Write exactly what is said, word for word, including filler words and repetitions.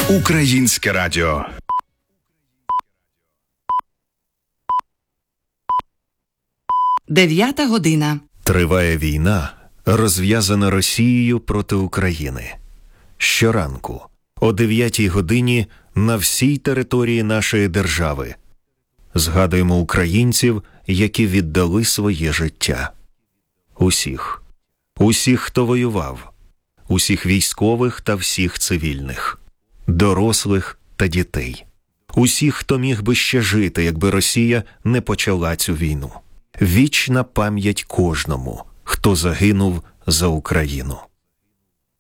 Українське радіо. Дев'ята година. Триває війна, розв'язана Росією проти України. Щоранку, о дев'ятій годині, на всій території нашої держави згадуємо українців, які віддали своє життя. Усіх. Усіх, хто воював. Усіх військових та всіх цивільних. Дорослих та дітей. Усіх, хто міг би ще жити, якби Росія не почала цю війну. Вічна пам'ять кожному, хто загинув за Україну.